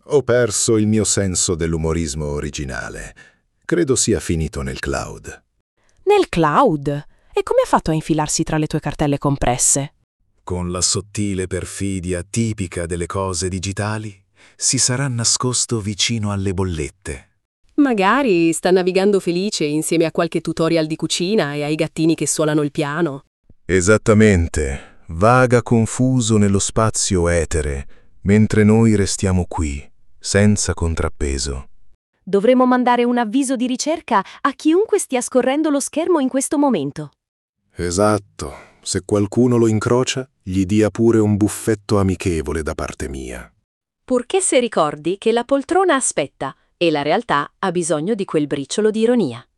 Ho perso il mio senso dell'umorismo originale. Credo sia finito nel cloud. Nel cloud? E come ha fatto a infilarsi tra le tue cartelle compresse? Con la sottile perfidia tipica delle cose digitali, si sarà nascosto vicino alle bollette. Magari sta navigando felice insieme a qualche tutorial di cucina e ai gattini che suonano il piano. Esattamente, vaga confuso nello spazio etere, mentre noi restiamo qui, senza contrappeso. Dovremmo mandare un avviso di ricerca a chiunque stia scorrendo lo schermo in questo momento. Esatto. Se qualcuno lo incrocia, gli dia pure un buffetto amichevole da parte mia. Purché se ricordi che la poltrona aspetta e la realtà ha bisogno di quel briciolo di ironia.